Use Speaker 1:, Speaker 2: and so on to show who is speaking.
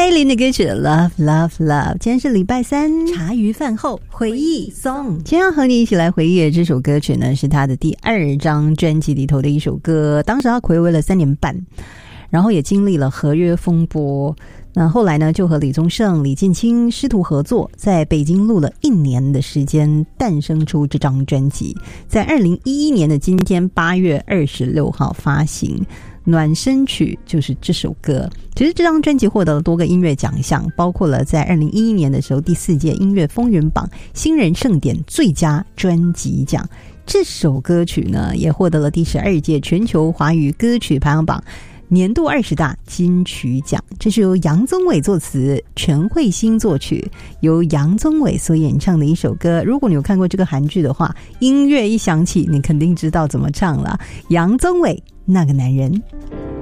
Speaker 1: 蔡依林的歌曲 Love Love Love。 今天是礼拜三，茶余饭后回忆 song。 今天要和你一起来回忆的这首歌曲呢，是他的第2张专辑里头的一首歌。当时他睽违了3年半，然后也经历了合约风波，那后来呢就和李宗盛、李建清师徒合作，在北京录了1年的时间，诞生出这张专辑。在2011年的今天8月26号发行。暖身曲就是这首歌。其实这张专辑获得了多个音乐奖项，包括了在2011年的时候第4届音乐风云榜新人盛典最佳专辑奖。这首歌曲呢也获得了第12届全球华语歌曲排行榜年度20大金曲奖。这是由杨宗纬作词，全慧欣作曲，由杨宗纬所演唱的一首歌。如果你有看过这个韩剧的话，音乐一响起你肯定知道怎么唱了。杨宗纬那个男人。